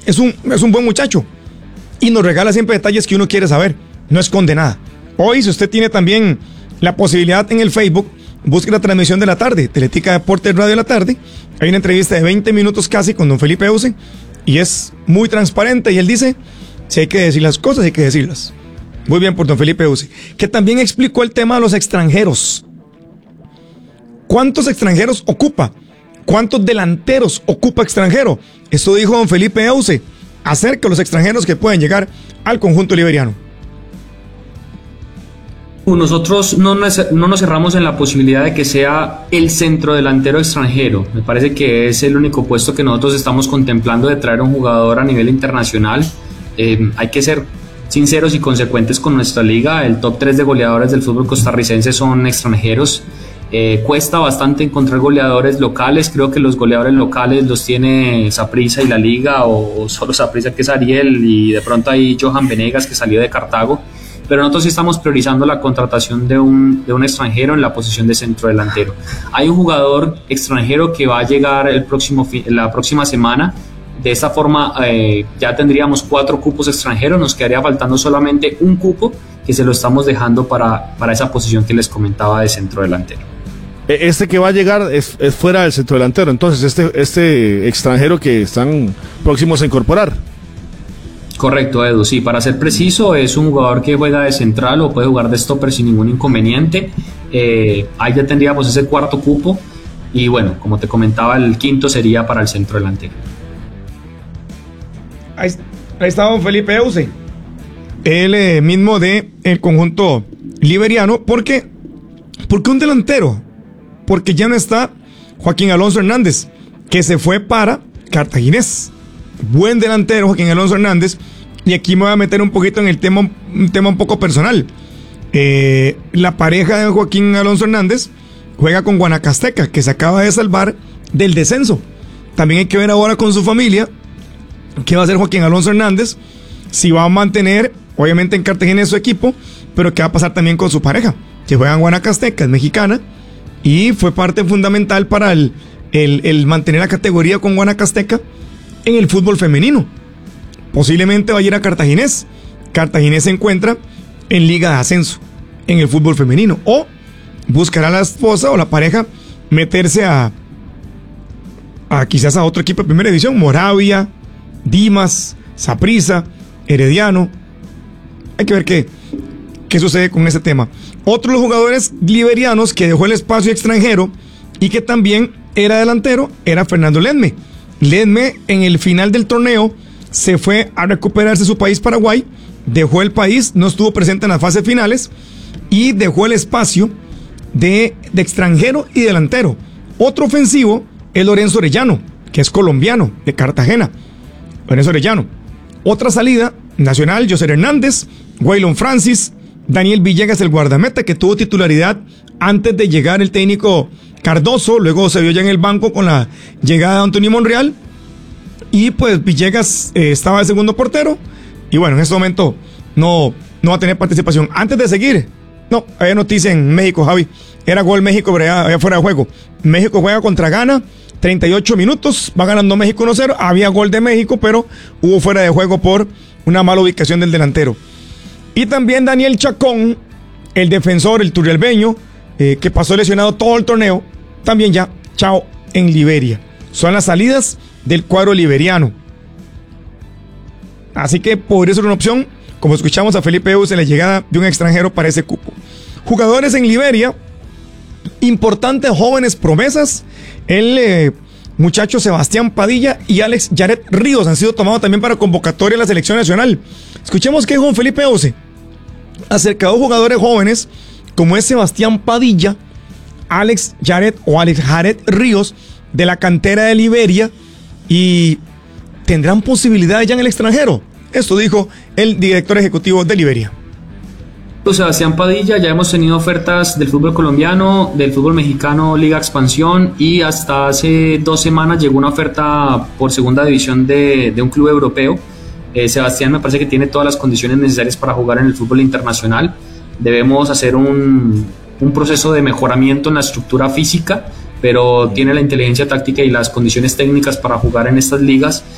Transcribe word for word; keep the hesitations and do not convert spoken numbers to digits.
es un, es un buen muchacho y nos regala siempre detalles que uno quiere saber. No esconde nada. Hoy, si usted tiene también la posibilidad en el Facebook, busque la transmisión de la tarde, Teletica Deportes Radio de la tarde. Hay una entrevista de veinte minutos casi con don Felipe Euce y es muy transparente y él dice, si hay que decir las cosas, hay que decirlas. Muy bien por don Felipe Euce, que también explicó el tema de los extranjeros. ¿Cuántos extranjeros ocupa? ¿Cuántos delanteros ocupa extranjero? Esto dijo don Felipe Euce acerca de los extranjeros que pueden llegar al conjunto liberiano. Nosotros no nos, no nos cerramos en la posibilidad de que sea el centrodelantero extranjero. Me parece que es el único puesto que nosotros estamos contemplando de traer un jugador a nivel internacional. Eh, hay que ser sinceros y consecuentes con nuestra liga. El top tres de goleadores del fútbol costarricense son extranjeros. Eh, cuesta bastante encontrar goleadores locales. Creo que los goleadores locales los tiene Saprissa y la liga, o, o solo Saprissa, que es Ariel, y de pronto hay Johan Venegas, que salió de Cartago. Pero nosotros sí estamos priorizando la contratación de un, de un extranjero en la posición de centrodelantero. Hay un jugador extranjero que va a llegar el próximo, la próxima semana. De esta forma eh, ya tendríamos cuatro cupos extranjeros, nos quedaría faltando solamente un cupo que se lo estamos dejando para, para esa posición que les comentaba de centrodelantero. Este que va a llegar es, es fuera del centrodelantero, entonces este, este extranjero que están próximos a incorporar. Correcto, Edu, sí, para ser preciso, es un jugador que juega de central o puede jugar de stopper sin ningún inconveniente. Eh, ahí ya tendríamos ese cuarto cupo y bueno, como te comentaba, el quinto sería para el centro delantero. Ahí, ahí está don Felipe Euce, el eh, mismo de el conjunto liberiano. ¿Por qué? Porque un delantero, porque ya no está Joaquín Alonso Hernández, que se fue para Cartaginés. Buen delantero Joaquín Alonso Hernández. Y aquí me voy a meter un poquito en el tema, un tema un poco personal. Eh, la pareja de Joaquín Alonso Hernández juega con Guanacasteca, que se acaba de salvar del descenso. También hay que ver ahora con su familia qué va a hacer Joaquín Alonso Hernández, si va a mantener obviamente en Cartaginés su equipo, pero qué va a pasar también con su pareja, que juega en Guanacasteca, es mexicana, y fue parte fundamental para el, el, el mantener la categoría con Guanacasteca en el fútbol femenino. Posiblemente va a ir a Cartaginés. Cartaginés se encuentra en Liga de Ascenso, en el fútbol femenino. O buscará a la esposa o la pareja meterse a, a quizás a otro equipo de primera división. Moravia, Dimas, Saprissa, Herediano. Hay que ver qué, qué sucede con ese tema. Otro de los jugadores liberianos que dejó el espacio extranjero y que también era delantero era Fernando Ledme. Ledme en el final del torneo se fue a recuperarse su país, Paraguay, dejó el país, no estuvo presente en las fases finales y dejó el espacio de, de extranjero y delantero. Otro ofensivo es Lorenzo Orellano, que es colombiano, de Cartagena. Lorenzo Orellano. Otra salida, Nacional, José Hernández, Waylon Francis, Daniel Villegas, el guardameta, que tuvo titularidad antes de llegar el técnico Cardoso, luego se vio ya en el banco con la llegada de Antonio Monreal, y pues Villegas eh, estaba de segundo portero, y bueno, en este momento no, no va a tener participación. Antes de seguir, no, había noticia en México, Javi, era gol México, pero ya, ya fuera de juego. México juega contra Ghana, treinta y ocho minutos, va ganando México uno cero, había gol de México, pero hubo fuera de juego por una mala ubicación del delantero. Y también Daniel Chacón, el defensor, el turrialbeño, eh, que pasó lesionado todo el torneo, también ya, chao, en Liberia. Son las salidas del cuadro liberiano. Así que podría ser una opción, como escuchamos a Felipe Euce, la llegada de un extranjero para ese cupo. Jugadores en Liberia, importantes jóvenes promesas, el eh, muchacho Sebastián Padilla y Alex Jared Ríos han sido tomados también para convocatoria a la selección nacional. Escuchemos qué dijo Felipe Euce acerca de jugadores jóvenes como es Sebastián Padilla, Alex Jared o Alex Jared Ríos, de la cantera de Liberia, y tendrán posibilidades ya en el extranjero. Esto dijo el director ejecutivo de Liberia. Sebastián Padilla, ya hemos tenido ofertas del fútbol colombiano, del fútbol mexicano, Liga Expansión, y hasta hace dos semanas llegó una oferta por segunda división de, de un club europeo. eh, Sebastián me parece que tiene todas las condiciones necesarias para jugar en el fútbol internacional. Debemos hacer un, un proceso de mejoramiento en la estructura física, pero tiene la inteligencia táctica y las condiciones técnicas para jugar en estas ligas.